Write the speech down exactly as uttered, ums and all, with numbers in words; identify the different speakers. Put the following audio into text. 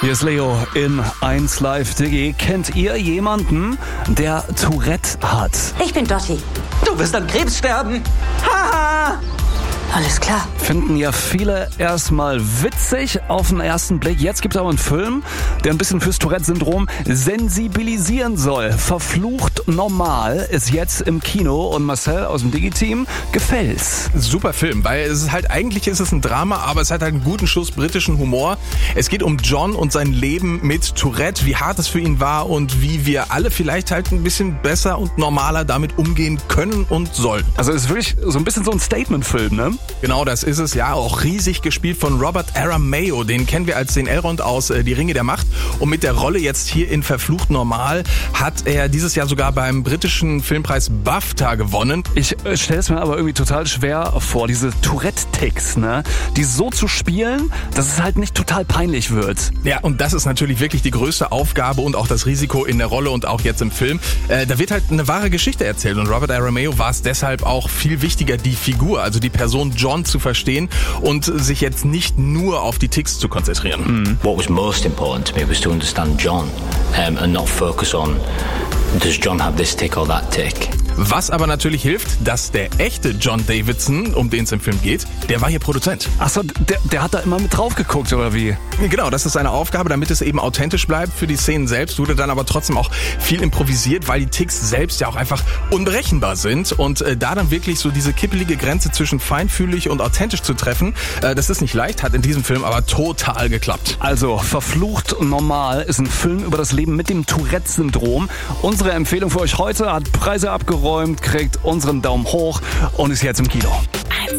Speaker 1: Hier ist Leo in eins Live Diggi. Kennt ihr jemanden, der Tourette hat?
Speaker 2: Ich bin Dotti.
Speaker 3: Du wirst an Krebs sterben. Haha.
Speaker 2: Alles klar.
Speaker 1: Finden ja viele erstmal witzig auf den ersten Blick. Jetzt gibt es aber einen Film, der ein bisschen fürs Tourette-Syndrom sensibilisieren soll. Verflucht normal ist jetzt im Kino und Marcel aus dem Digi-Team gefällt's.
Speaker 4: Super Film, weil es ist halt, eigentlich ist es ein Drama, aber es hat halt einen guten Schuss britischen Humor. Es geht um John und sein Leben mit Tourette, wie hart es für ihn war und wie wir alle vielleicht halt ein bisschen besser und normaler damit umgehen können und sollen.
Speaker 1: Also es ist wirklich so ein bisschen so ein Statement-Film, ne?
Speaker 4: Genau, das ist es, ja, auch riesig gespielt von Robert Aramayo. Den kennen wir als den Elrond aus äh, Die Ringe der Macht. Und mit der Rolle jetzt hier in Verflucht Normal hat er dieses Jahr sogar beim britischen Filmpreis BAFTA gewonnen.
Speaker 1: Ich äh, stelle es mir aber irgendwie total schwer vor, diese Tourette-Ticks, ne? Die so zu spielen, dass es halt nicht total peinlich wird.
Speaker 4: Ja, und das ist natürlich wirklich die größte Aufgabe und auch das Risiko in der Rolle und auch jetzt im Film. Äh, da wird halt eine wahre Geschichte erzählt und Robert Aramayo war es deshalb auch viel wichtiger, die Figur, also die Person John zu verstehen und sich jetzt nicht nur auf die Ticks zu konzentrieren.
Speaker 5: Mm. What was most important to me was to understand John um, and not focus on does John have this tick or that tick.
Speaker 4: Was aber natürlich hilft, dass der echte John Davidson, um den es im Film geht, der war hier Produzent.
Speaker 1: Achso, der, der hat da immer mit drauf geguckt, oder wie?
Speaker 4: Genau, das ist seine Aufgabe, damit es eben authentisch bleibt für die Szenen selbst, wurde dann aber trotzdem auch viel improvisiert, weil die Ticks selbst ja auch einfach unberechenbar sind und äh, da dann wirklich so diese kippelige Grenze zwischen feinfühlig und authentisch zu treffen, äh, das ist nicht leicht, hat in diesem Film aber total geklappt.
Speaker 1: Also, Verflucht Normal ist ein Film über das Leben mit dem Tourette-Syndrom. Unsere Empfehlung für euch heute, hat Preise abgeräumt, kriegt unseren Daumen hoch und ist jetzt im Kino.